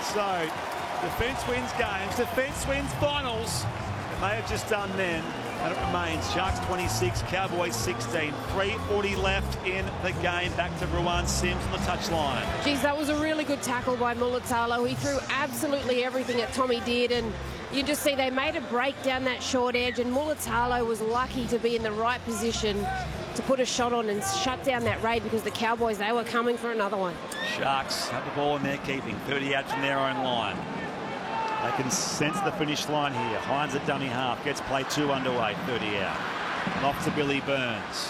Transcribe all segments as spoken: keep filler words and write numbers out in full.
So, defence wins games, defence wins finals. It may have just done then, and it remains Sharks twenty-six, Cowboys sixteen. three forty left in the game. Back to Ruan Sims on the touchline. Geez, that was a really good tackle by Mulitalo. He threw absolutely everything at Tommy Dearden. You just see they made a break down that short edge, and Mulitalo was lucky to be in the right position to put a shot on and shut down that raid, because the Cowboys, they were coming for another one. Sharks have the ball in their keeping, thirty out from their own line. They can sense the finish line here. Hines at dummy half, gets play two underway, thirty out. Off to Billy Burns.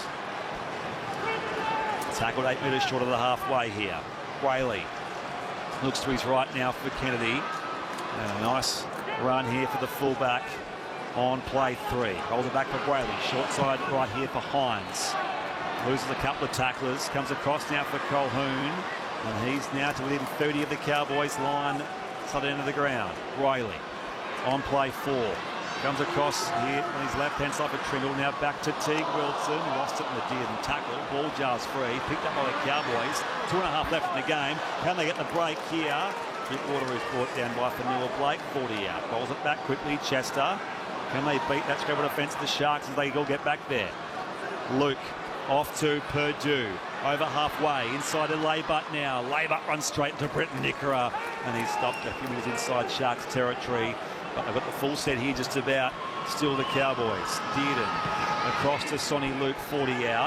Tackled eight metres short of the halfway here. Whaley looks to his right now for Kennedy. And a nice run here for the fullback on play three. Holds it back for Whaley. Short side right here for Hines. Loses a couple of tacklers. Comes across now for Colquhoun. And he's now to within thirty of the Cowboys line. Side end of the ground. Whaley on play four. Comes across here on his left-hand side for Trindle. Now back to Teague Wilson. Lost it in the Dearden tackle. Ball jars free. Picked up by the Cowboys. Two and a half left in the game. Can they get the break here? Drinkwater is brought down by Fanua Blake. forty out. Bowls it back quickly. Chester. Can they beat that scramble defence of the Sharks as they all get back there? Luke off to Purdue. Over halfway. Inside to Laybutt now. Laybutt runs straight into Britton Nickera. And he's stopped a few metres inside Sharks territory. But they've got the full set here just about. Still the Cowboys. Dearden across to Sonny Luke. forty out.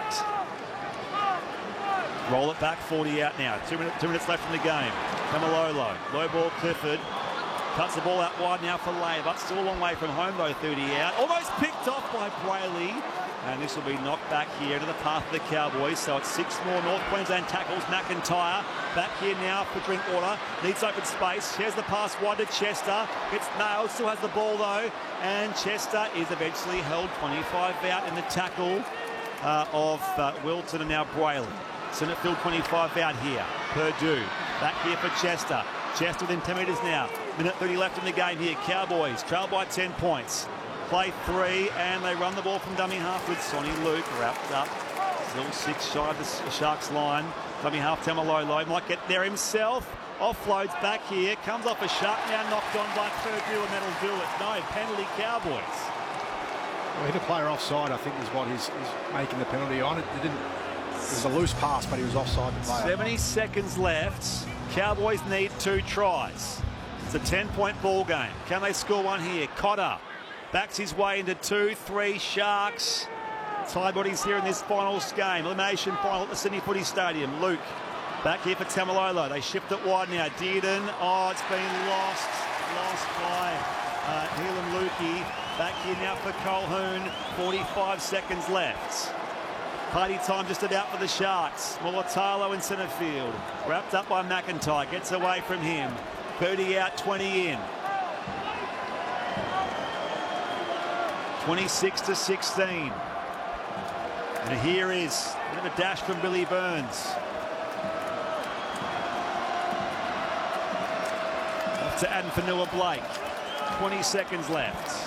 Roll it back. forty out now. Two, minute, two minutes left in the game. Tamalolo. Low ball Clifford. Cuts the ball out wide now for Laybutt. Still a long way from home though, thirty out. Almost picked off by Brayley. And this will be knocked back here to the path of the Cowboys. So it's six more North Queensland tackles. McIntyre back here now for Drinkwater. Needs open space. Here's the pass wide to Chester. Gets nailed. Still has the ball though. And Chester is eventually held twenty-five out in the tackle uh, of uh, Wilton and now Brayley. Sinnerfield twenty-five out here. Purdue back here for Chester. Chester within ten metres now. Minute thirty left in the game here. Cowboys trail by ten points. Play three, and they run the ball from dummy half with Sonny Luke wrapped up. Still six shy of the Sharks line. Dummy half Tamalolo might get there himself. Offloads back here. Comes off a Shark now knocked on by Purdue, and that'll do it. No, penalty Cowboys. Well, hit a player offside, I think, is what he's, he's making the penalty on. It, it didn't. It was a loose pass, but he was offside the player. seventy seconds left. Cowboys need two tries. It's a ten-point ball game. Can they score one here? Cotter backs his way into two, three Sharks. Tie bodies here in this finals game. Elimination final at the Sydney Footy Stadium. Luke back here for Tamalolo. They shift it wide now. Dearden. Oh, it's been lost. Lost by uh, Heelan Lukey. Back here now for Colquhoun. forty-five seconds left. Party time just about for the Sharks. Mulitalo in centre field. Wrapped up by McIntyre. Gets away from him. thirty out, twenty in. twenty-six to sixteen. And here is a bit of a dash from Billy Burns. Off to Addin Fanua Blake. twenty seconds left.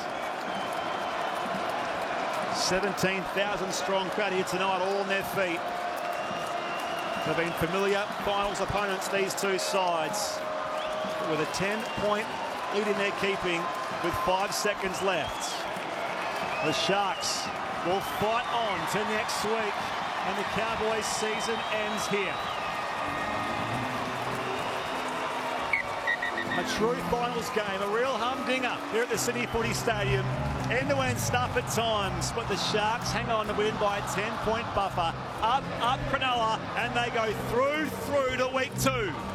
seventeen thousand strong crowd here tonight, all on their feet. They've been familiar finals opponents, these two sides, with a ten-point lead in their keeping with five seconds left. The Sharks will fight on to next week, and the Cowboys season ends here. A true finals game, a real humdinger here at the Sydney Footy Stadium. End-to-end stuff at times, but the Sharks hang on to win by a ten-point buffer. Up, up Cronulla, and they go through, through to week two.